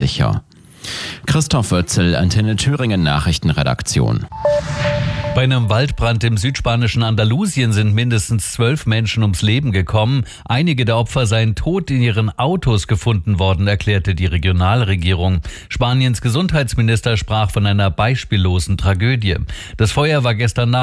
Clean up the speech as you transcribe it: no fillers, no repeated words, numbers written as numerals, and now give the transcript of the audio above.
sicher. Christoph Wötzel, Antenne Thüringen Nachrichtenredaktion. Bei einem Waldbrand im südspanischen Andalusien sind mindestens 12 Menschen ums Leben gekommen. Einige der Opfer seien tot in ihren Autos gefunden worden, erklärte die Regionalregierung. Spaniens Gesundheitsminister sprach von einer beispiellosen Tragödie. Das Feuer war gestern Nacht